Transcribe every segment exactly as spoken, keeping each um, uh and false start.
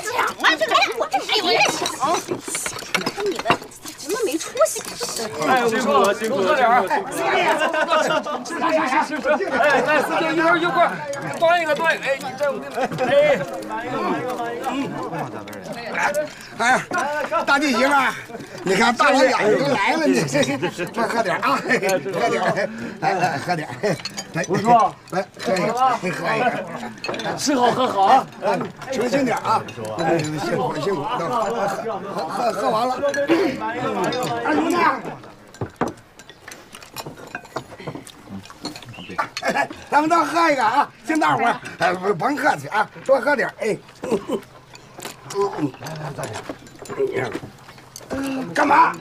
讲啊，这个我这是我这想，跟你们什么没出息？ 哎，辛苦了，辛苦了，点儿。吃吃吃吃吃！哎，来，四舅一会儿一会儿，端一个端一个。哎，你这我给你。哎，拿一个拿一个拿一个。嗯。 哎，大弟媳妇儿，你看大老远都来了，你这多喝点啊，喝点，来来喝点。来， 不错， 来喝一个，喝一个， 吃好喝好啊， 清醒点啊，辛苦辛苦，都喝喝喝喝完了。二叔呢？咱们都喝一个啊！请大伙儿，哎，甭客气啊，多喝点，哎。嗯，来来，大姐，干嘛？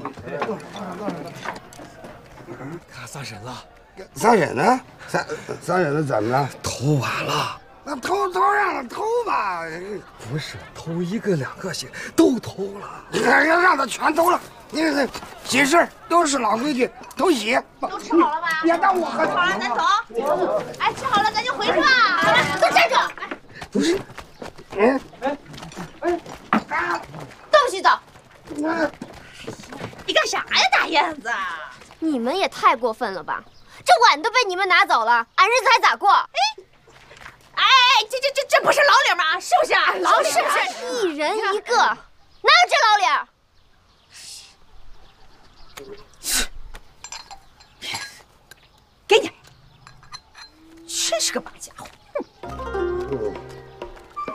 看撒婶了， 撒婶呢？撒撒婶子怎么了？ 偷完了。 那偷偷让他偷吧。 不是偷一个两个行，都偷了。 让让他全偷了。你看喜事都是老规矩，都喜。 都吃好了吧？ 别耽误喝。 吃好了咱走。哎，吃好了咱就回去吧。好了，都站住！ 不是，嗯， 哎哎啊，都洗澡。 我你干啥呀，大燕子？ 你们也太过分了吧！这碗都被你们拿走了，俺日子还咋过？ 哎，哎，这这这这不是老理吗？是不是？老是不是？一人一个，哪有这老理？ 给你，真是个败家伙！